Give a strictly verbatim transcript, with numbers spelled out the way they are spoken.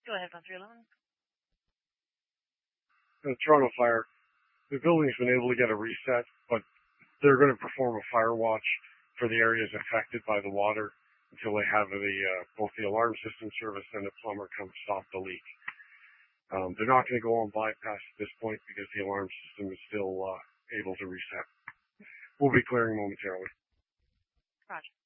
Go ahead, one three one one. The Toronto Fire, the building's been able to get a reset, but they're going to perform a fire watch for the areas affected by the water until they have the uh, both the alarm system service and the plumber come stop the leak. Um, they're not going to go on bypass at this point because the alarm system is still uh, able to reset. We'll be clearing momentarily. Roger.